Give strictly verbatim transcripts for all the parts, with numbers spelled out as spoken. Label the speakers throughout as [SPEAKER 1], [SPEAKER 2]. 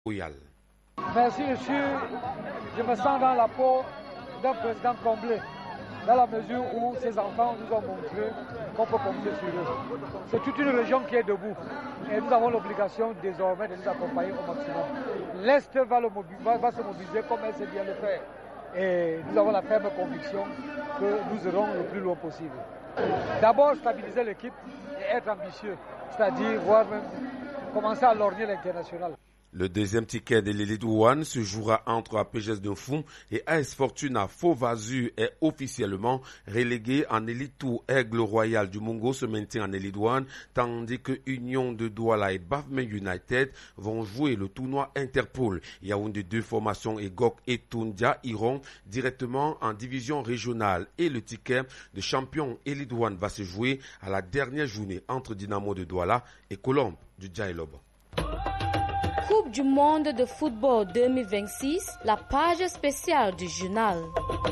[SPEAKER 1] Royal.
[SPEAKER 2] Merci monsieur, je me sens dans la peau d'un président comblé, dans la mesure où ces enfants nous ont montré qu'on peut compter sur eux. C'est toute une région qui est debout et nous avons l'obligation désormais de les accompagner au maximum. L'Est va, le mobiliser, va, va se mobiliser comme elle sait bien le faire et nous avons la ferme conviction que nous irons le plus loin possible. D'abord stabiliser l'équipe et être ambitieux, c'est-à-dire voir même commencer à lorgner l'international.
[SPEAKER 1] Le deuxième ticket de l'Elite un se jouera entre A P G S de Fou et A S Fortuna. Faux-Vazu est officiellement relégué en Elite deux. Aigle Royal du Mungo se maintient en Elite un, tandis que Union de Douala et Bafoussam United vont jouer le tournoi Interpol. Yaoundé deux formations et Gok et Toundia iront directement en division régionale. Et le ticket de champion Elite un va se jouer à la dernière journée entre Dynamo de Douala et Colombe du Djaïlob.
[SPEAKER 3] Coupe du monde de football deux mille vingt-six, la page spéciale du journal.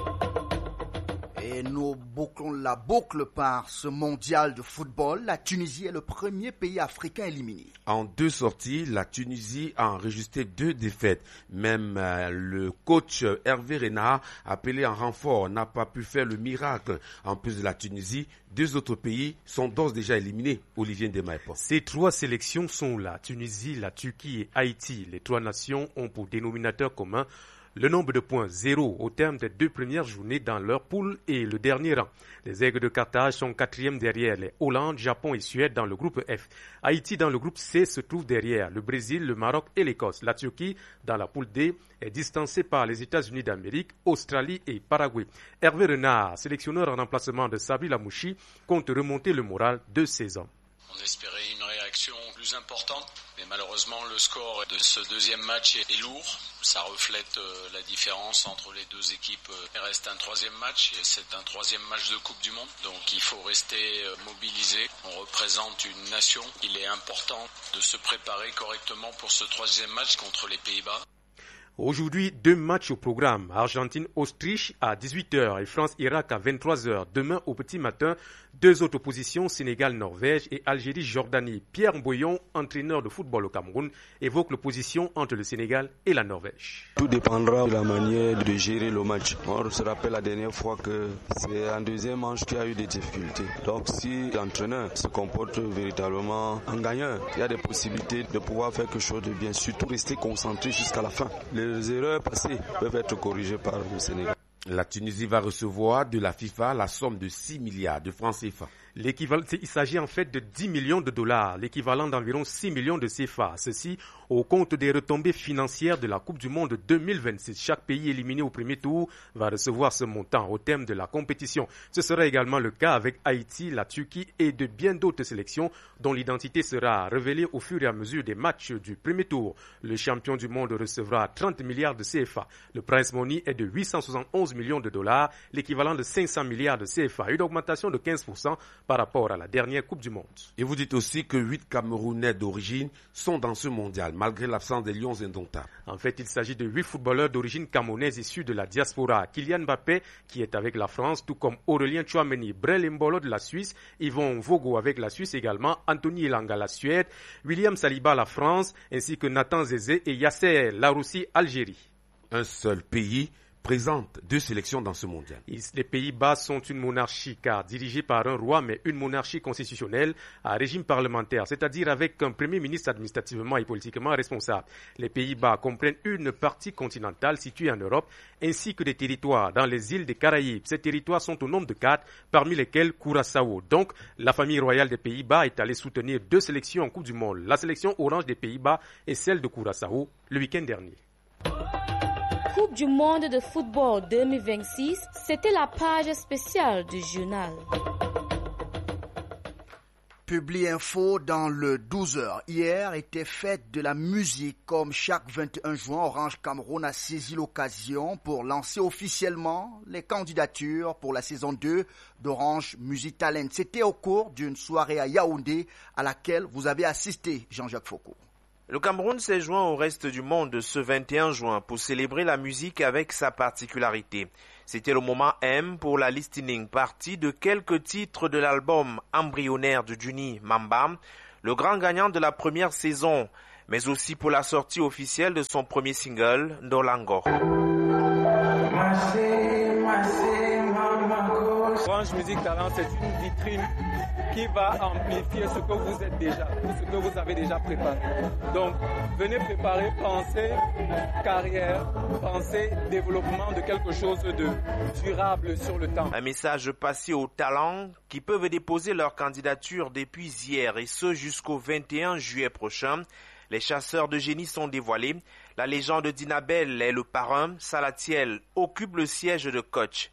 [SPEAKER 4] Et nous bouclons la boucle par ce mondial de football. La Tunisie est le premier pays africain éliminé.
[SPEAKER 1] En deux sorties, la Tunisie a enregistré deux défaites. Même euh, le coach Hervé Renard, appelé en renfort, n'a pas pu faire le miracle. En plus de la Tunisie, deux autres pays sont d'ores déjà éliminés. Olivier Ndemaepo.
[SPEAKER 5] Ces trois sélections sont la Tunisie, la Turquie et Haïti. Les trois nations ont pour dénominateur commun le nombre de points zéro au terme des deux premières journées dans leur poule et le dernier rang. Les Aigles de Carthage sont quatrième derrière les Hollande, Japon et Suède dans le groupe F. Haïti dans le groupe C se trouve derrière le Brésil, le Maroc et l'Écosse. La Turquie dans la poule D est distancée par les États-Unis d'Amérique, Australie et Paraguay. Hervé Renard, sélectionneur en remplacement de Sabri Lamouchi, compte remonter le moral de ses hommes.
[SPEAKER 6] On espérait une réaction plus importante, mais malheureusement le score de ce deuxième match est lourd. Ça reflète euh, la différence entre les deux équipes. Il reste un troisième match et c'est un troisième match de Coupe du Monde. Donc il faut rester euh, mobilisé. On représente une nation. Il est important de se préparer correctement pour ce troisième match contre les Pays-Bas.
[SPEAKER 5] Aujourd'hui, deux matchs au programme. Argentine-Autriche à dix-huit heures et France-Irak à vingt-trois heures. Demain au petit matin, deux autres oppositions, Sénégal-Norvège et Algérie-Jordanie. Pierre Mboyon, entraîneur de football au Cameroun, évoque l'opposition entre le Sénégal et la Norvège.
[SPEAKER 7] Tout dépendra de la manière de gérer le match. On se rappelle la dernière fois que c'est un deuxième match qui a eu des difficultés. Donc si l'entraîneur se comporte véritablement en gagnant, il y a des possibilités de pouvoir faire quelque chose de bien, surtout rester concentré jusqu'à la fin. Les erreurs passées peuvent être corrigées par le Sénégal.
[SPEAKER 1] La Tunisie va recevoir de la FIFA la somme de six milliards de francs C F A.
[SPEAKER 5] L'équivalent, il s'agit en fait de dix millions de dollars, l'équivalent d'environ six millions de C F A. Ceci au compte des retombées financières de la Coupe du Monde deux mille vingt-six. Chaque pays éliminé au premier tour va recevoir ce montant au terme de la compétition. Ce sera également le cas avec Haïti, la Turquie et de bien d'autres sélections dont l'identité sera révélée au fur et à mesure des matchs du premier tour. Le champion du monde recevra trente milliards de C F A. Le prize money est de huit cent soixante-onze millions de dollars, l'équivalent de cinq cents milliards de C F A, une augmentation de quinze pour cent par rapport à la dernière Coupe du Monde.
[SPEAKER 1] Et vous dites aussi que huit Camerounais d'origine sont dans ce mondial, malgré l'absence des Lions indomptables.
[SPEAKER 5] En fait, il s'agit de huit footballeurs d'origine camerounaise issus de la diaspora. Kylian Mbappé, qui est avec la France, tout comme Aurélien Tchouameni, Brel Mbolo de la Suisse, Yvon Vogo avec la Suisse également, Anthony Elanga la Suède, William Saliba la France, ainsi que Nathan Zézé et Yasser Laroussi Algérie.
[SPEAKER 1] Un seul pays présente deux sélections dans ce mondial.
[SPEAKER 5] Les Pays-Bas sont une monarchie car dirigée par un roi, mais une monarchie constitutionnelle à régime parlementaire, c'est-à-dire avec un premier ministre administrativement et politiquement responsable. Les Pays-Bas comprennent une partie continentale située en Europe, ainsi que des territoires dans les îles des Caraïbes. Ces territoires sont au nombre de quatre, parmi lesquels Curaçao. Donc, la famille royale des Pays-Bas est allée soutenir deux sélections en Coupe du Monde, la sélection orange des Pays-Bas et celle de Curaçao, le week-end dernier.
[SPEAKER 3] Coupe du monde de football deux mille vingt-six, c'était la page spéciale du journal.
[SPEAKER 4] Publi Info dans le douze heures. Hier était fête de la musique. Comme chaque vingt et un juin, Orange Cameroun a saisi l'occasion pour lancer officiellement les candidatures pour la saison deux d'Orange Music Talent. C'était au cours d'une soirée à Yaoundé à laquelle vous avez assisté, Jean-Jacques Foucault.
[SPEAKER 8] Le Cameroun s'est joint au reste du monde ce vingt et un juin pour célébrer la musique avec sa particularité. C'était le moment M pour la listening partie de quelques titres de l'album embryonnaire de Juni Mamba, le grand gagnant de la première saison mais aussi pour la sortie officielle de son premier single, Ndolango.
[SPEAKER 9] Orange Music Talent, c'est une vitrine qui va amplifier ce que vous êtes déjà, ce que vous avez déjà préparé. Donc, venez préparer, pensez carrière, pensez développement de quelque chose de durable sur le temps.
[SPEAKER 8] Un message passé aux talents qui peuvent déposer leur candidature depuis hier et ce jusqu'au vingt et un juillet prochain. Les chasseurs de génie sont dévoilés. La légende d'Inabel est le parrain. Salatiel occupe le siège de coach.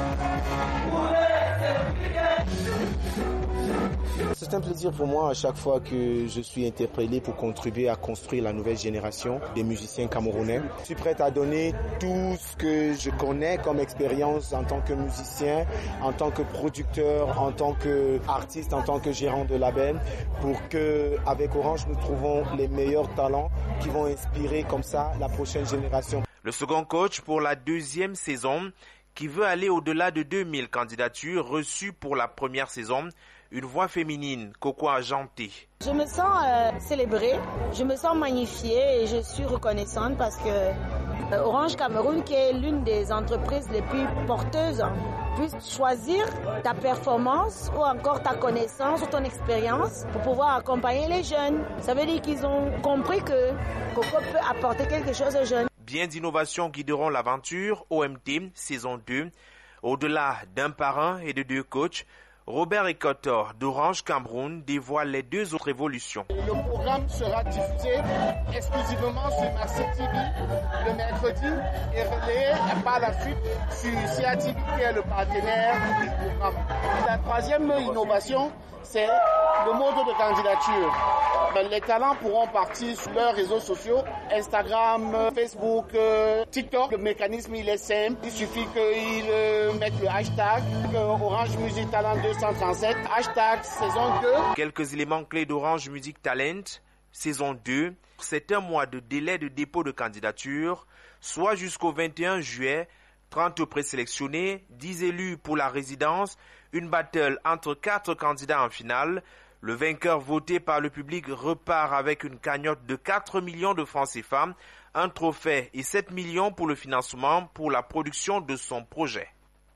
[SPEAKER 10] C'est un plaisir pour moi à chaque fois que je suis interpellé pour contribuer à construire la nouvelle génération des musiciens camerounais. Je suis prêt à donner tout ce que je connais comme expérience en tant que musicien, en tant que producteur, en tant qu'artiste, en tant que gérant de label, pour que avec Orange nous trouvons les meilleurs talents qui vont inspirer comme ça la prochaine génération.
[SPEAKER 8] Le second coach pour la deuxième saison qui veut aller au-delà de deux mille candidatures reçues pour la première saison. Une voix féminine, Coco Argenté.
[SPEAKER 11] Je me sens euh, célébrée, je me sens magnifiée et je suis reconnaissante parce que euh, Orange Cameroun, qui est l'une des entreprises les plus porteuses, puisse choisir ta performance ou encore ta connaissance ou ton expérience pour pouvoir accompagner les jeunes. Ça veut dire qu'ils ont compris que Coco peut apporter quelque chose aux jeunes.
[SPEAKER 8] Bien d'innovations guideront l'aventure O M T saison deux. Au-delà d'un parrain et de deux coachs, Robert Ekotor d'Orange Cameroun dévoile les deux autres évolutions.
[SPEAKER 12] Le programme sera diffusé exclusivement sur Marseille T V le mercredi et relayé par la suite sur C A T V qui est le partenaire du programme. La troisième innovation, c'est le mode de candidature. Les talents pourront partir sur leurs réseaux sociaux, Instagram, Facebook, TikTok. Le mécanisme il est simple, il suffit qu'ils mettent le hashtag Orange Music Talent deux cent trente-sept, hashtag saison deux.
[SPEAKER 8] Quelques éléments clés d'Orange Music Talent, saison deux. C'est un mois de délai de dépôt de candidature, soit jusqu'au vingt et un juillet, trente présélectionnés, dix élus pour la résidence, une battle entre quatre candidats en finale. Le vainqueur voté par le public repart avec une cagnotte de quatre millions de francs C F A, un trophée et sept millions pour le financement pour la production de son projet.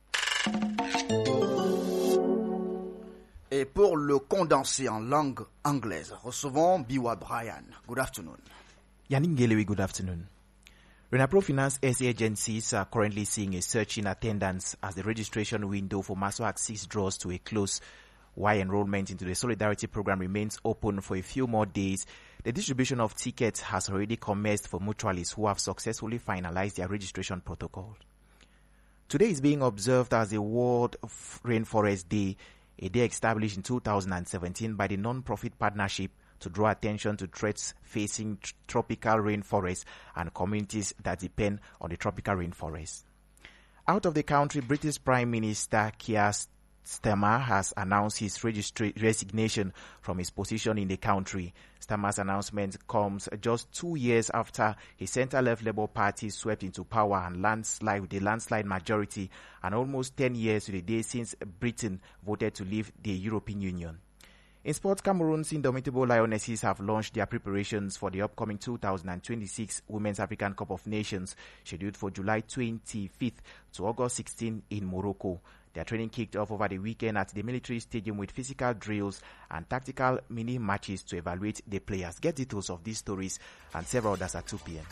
[SPEAKER 4] Et pour le condensé en langue anglaise, recevons Biwa Brian. Good afternoon.
[SPEAKER 13] Yannick Ngelewi, good afternoon. Renapro Finance S A agencies are currently seeing a surge in attendance as the registration window for MASWAC six draws to a close. While enrollment into the Solidarity Program remains open for a few more days, the distribution of tickets has already commenced for mutualists who have successfully finalized their registration protocol. Today is being observed as the World Rainforest Day, a day established in two thousand seventeen by the non-profit partnership to draw attention to threats facing tr- tropical rainforests and communities that depend on the tropical rainforest. Out of the country, British Prime Minister Keir Starmer has announced his registra- resignation from his position in the country. Starmer's announcement comes just two years after his centre-left Labour Party swept into power and landslide with a landslide majority, and almost ten years to the day since Britain voted to leave the European Union. In sports, Cameroon's indomitable Lionesses have launched their preparations for the upcoming two thousand twenty-six Women's African Cup of Nations, scheduled for July twenty-fifth to August sixteenth in Morocco. Their training kicked off over the weekend at the military stadium with physical drills and tactical mini-matches to evaluate the players. Get details of these stories and several others at two p.m.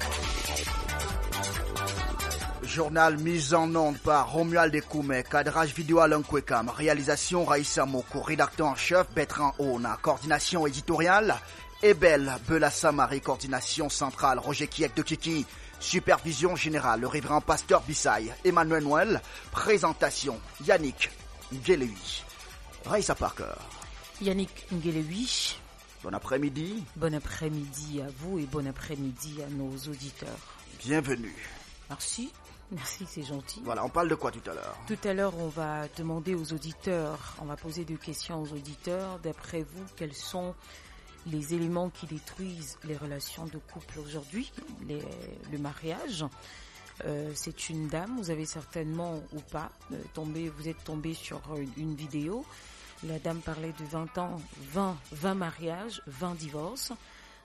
[SPEAKER 4] Journal mis en onde par Romuald Ekoume, cadrage vidéo Alain Kwekam, réalisation Raïssa Moko, rédacteur en chef Bertrand Ona, coordination éditoriale Ebel Bela-Samari, coordination centrale Roger Kiek de Kiki, supervision générale le révérend pasteur Bissaï, Emmanuel Noël, présentation Yannick Ngelewi, Raïssa Parker.
[SPEAKER 14] Yannick Ngelewi.
[SPEAKER 4] Bon après-midi.
[SPEAKER 14] Bon après-midi à vous et bon après-midi à nos auditeurs.
[SPEAKER 4] Bienvenue.
[SPEAKER 14] Merci. Merci, c'est gentil.
[SPEAKER 4] Voilà, on parle de quoi tout à l'heure?
[SPEAKER 14] Tout à l'heure, on va demander aux auditeurs, on va poser deux questions aux auditeurs. D'après vous, quels sont les éléments qui détruisent les relations de couple aujourd'hui, les, le mariage? euh, C'est une dame, vous avez certainement ou pas euh, tombé, vous êtes tombé sur une, une vidéo. La dame parlait de vingt ans, vingt, vingt mariages, vingt divorces.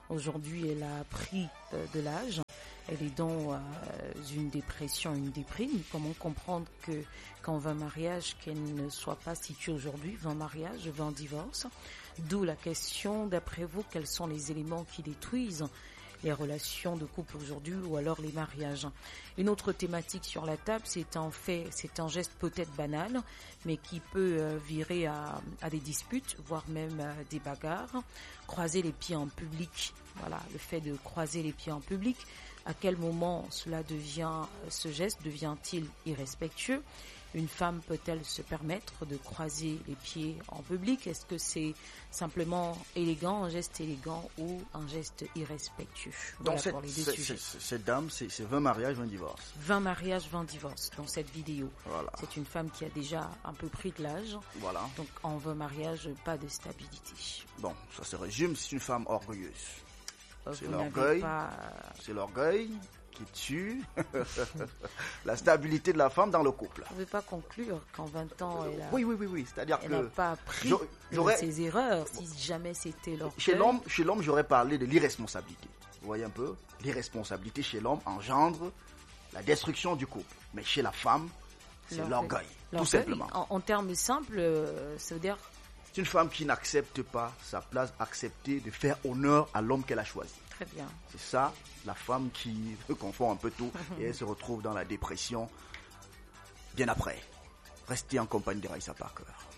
[SPEAKER 14] Aujourd'hui, elle a pris euh, de l'âge. Elle est dans euh, une dépression, une déprime. Comment comprendre que quand vingt mariages, qu'elle ne soit pas située aujourd'hui, vingt mariages, vingt divorces? D'où la question, d'après vous, quels sont les éléments qui détruisent les relations de couple aujourd'hui ou alors les mariages? Une autre thématique sur la table, c'est un fait, c'est un geste peut-être banal, mais qui peut euh, virer à, à des disputes, voire même euh, des bagarres. Croiser les pieds en public, voilà, le fait de croiser les pieds en public, à quel moment cela devient, ce geste devient-il irrespectueux? Une femme peut-elle se permettre de croiser les pieds en public? Est-ce que c'est simplement élégant, un geste élégant ou un geste irrespectueux? Voilà. Donc
[SPEAKER 4] cette,
[SPEAKER 14] pour les deux
[SPEAKER 4] cette,
[SPEAKER 14] sujets.
[SPEAKER 4] cette, cette dame, c'est, c'est vingt mariages, vingt divorces.
[SPEAKER 14] vingt mariages, vingt divorces dans cette vidéo.
[SPEAKER 4] Voilà.
[SPEAKER 14] C'est une femme qui a déjà un peu pris de l'âge.
[SPEAKER 4] Voilà.
[SPEAKER 14] Donc en vingt mariages, pas de stabilité.
[SPEAKER 4] Bon, ça se résume, c'est une femme orgueilleuse.
[SPEAKER 14] Euh,
[SPEAKER 4] c'est
[SPEAKER 14] vous
[SPEAKER 4] l'orgueil.
[SPEAKER 14] Pas...
[SPEAKER 4] C'est l'orgueil qui tue la stabilité de la femme dans le couple.
[SPEAKER 14] Vous ne pouvez pas conclure qu'en vingt ans, elle a,
[SPEAKER 4] oui, oui, oui, oui. C'est-à-dire
[SPEAKER 14] elle
[SPEAKER 4] que
[SPEAKER 14] n'a pas appris de ses erreurs, si jamais c'était leur
[SPEAKER 4] chez l'homme, chez l'homme, j'aurais parlé de l'irresponsabilité. Vous voyez un peu? L'irresponsabilité chez l'homme engendre la destruction du couple. Mais chez la femme, c'est l'orgueil, l'orgueil tout simplement.
[SPEAKER 14] En, en termes simples, euh, ça veut dire...
[SPEAKER 4] C'est une femme qui n'accepte pas sa place, accepter de faire honneur à l'homme qu'elle a choisi.
[SPEAKER 14] Très bien.
[SPEAKER 4] C'est ça, la femme qui confond un peu tout et elle se retrouve dans la dépression bien après. Restez en compagnie de Raissa Parker.